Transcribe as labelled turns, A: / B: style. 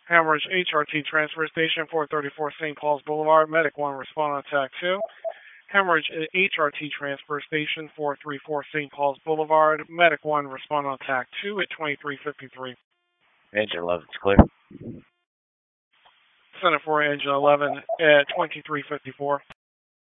A: Hemorrhage HRT Transfer Station 434 St. Paul's Boulevard. Medic 1 respond on TAC 2. Hemorrhage HRT Transfer Station 434 St. Paul's Boulevard. Medic 1 respond on TAC 2 at 2353.
B: Engine 11 is clear.
A: Center for Engine 11 at 2354.